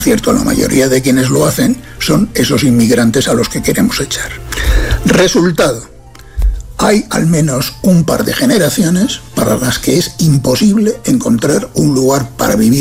cierto, la mayoría de quienes lo hacen son esos inmigrantes a los que queremos echar. Resultado: hay al menos un par de generaciones para las que es imposible encontrar un lugar para vivir